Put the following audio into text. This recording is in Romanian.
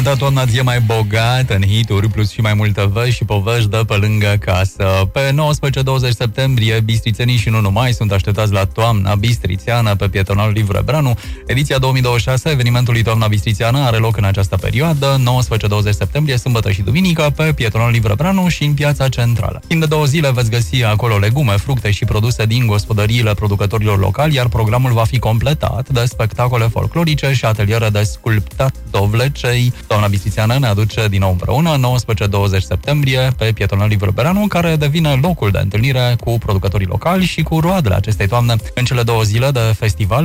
Da, toamna ți e mai bogată în hituri, plus și mai multă vești și povești de pe lângă casă. Pe 19-20 septembrie, bistrițenii și nu numai sunt așteptați la Toamna Bistrițeană pe pietonalul Liviu Rebreanu. Ediția 2026 evenimentului Toamna Bistrițeană are loc în această perioadă, 19-20 septembrie, sâmbătă și duminică, pe pietonalul Liviu Rebreanu și în piața centrală. Timp de 2 zile veți găsi acolo legume, fructe și produse din gospodăriile producătorilor locali, iar programul va fi completat de spectacole folclorice și ateliere de sculptat dovlecei. Toamna Bistrițeană ne aduce din nou împreună 19-20 septembrie pe pietonalul Liviu Rebreanu, care devine locul de întâlnire cu producătorii locali și cu roadele acestei toamne. În cele 2 zile de festival